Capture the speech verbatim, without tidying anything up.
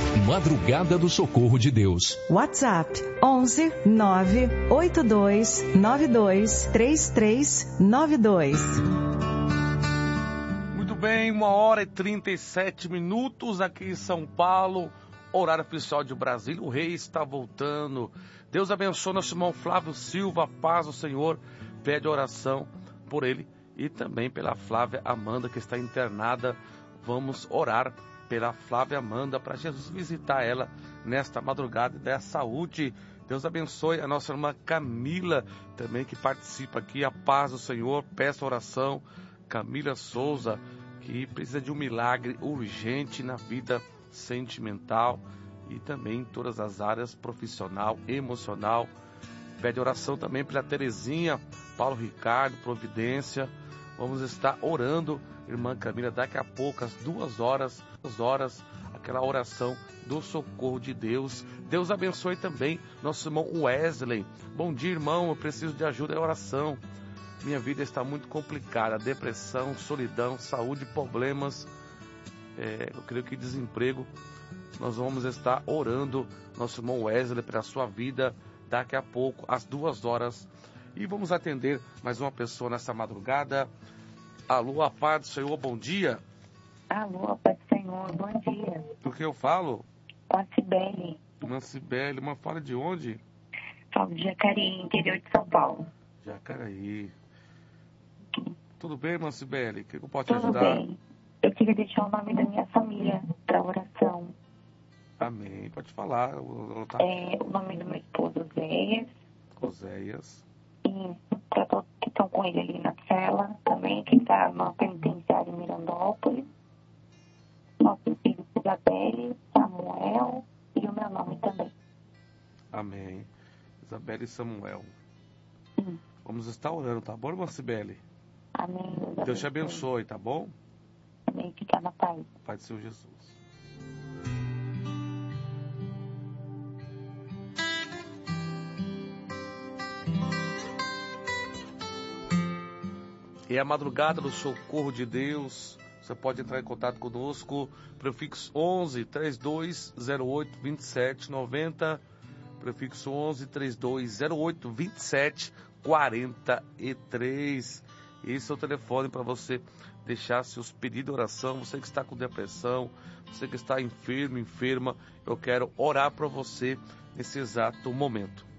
Madrugada do Socorro de Deus. WhatsApp onze nove oito dois nove dois três três nove dois. Muito bem, uma hora e trinta e sete minutos aqui em São Paulo, horário oficial de Brasília. O rei está voltando. Deus abençoe nosso irmão Flávio Silva, paz do Senhor. Pede oração por ele e também pela Flávia Amanda, que está internada. Vamos orar pela Flávia Amanda, para Jesus visitar ela nesta madrugada e dar saúde. Deus abençoe a nossa irmã Camila, também que participa aqui, a paz do Senhor. Peço oração, Camila Souza, que precisa de um milagre urgente na vida sentimental e também em todas as áreas, profissional, emocional. Pede oração também pela Terezinha, Paulo Ricardo, Providência. Vamos estar orando, irmã Camila, daqui a pouco, às duas horas, duas horas, aquela oração do socorro de Deus. Deus abençoe também nosso irmão Wesley. Bom dia, irmão, eu preciso de ajuda e oração. Minha vida está muito complicada, depressão, solidão, saúde, problemas, é, eu creio que desemprego. Nós vamos estar orando, nosso irmão Wesley, pela sua vida, daqui a pouco, às duas horas. E vamos atender mais uma pessoa nessa madrugada. Alô, a paz do Senhor, bom dia. Alô, a paz do Senhor, bom dia. Do que eu falo? Com a Cibele. Uma Cibele, uma fala de onde? Falo de Jacareí, interior de São Paulo. Jacareí. Tudo bem, irmã Cibele? O que eu posso te Tudo ajudar? bem. Eu queria deixar o nome da minha família para oração. Amém. Pode falar. Tá... É, o nome do meu esposo, Zéias. Oséias. E para todos que estão com ele ali na cela, também, que está na penitenciária em Mirandópolis. Nosso filho Isabelle, Samuel e o meu nome também. Amém. Isabelle e Samuel. Sim. Vamos estar orando, tá bom, irmã Cibele? Amém. Deus, Deus te abençoe, tá bom? Amém. Fica na paz. Pai do Senhor Jesus. E a madrugada do socorro de Deus, você pode entrar em contato conosco, prefixo onze, trinta e dois, zero oito, vinte e sete, noventa, prefixo onze, trinta e dois, zero oito, vinte e sete, quarenta e três. Esse é o telefone para você deixar seus pedidos de oração. Você que está com depressão, você que está enfermo, enferma, eu quero orar para você nesse exato momento.